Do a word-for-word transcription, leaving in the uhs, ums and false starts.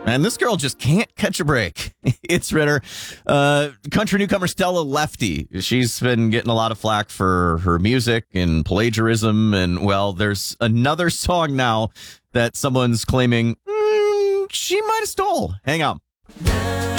And this girl just can't catch a break. It's Ritter. Uh, country newcomer Stella Lefty. She's been getting a lot of flack for her music and plagiarism. And, well, there's another song now that someone's claiming mm, she might have stole. Hang on.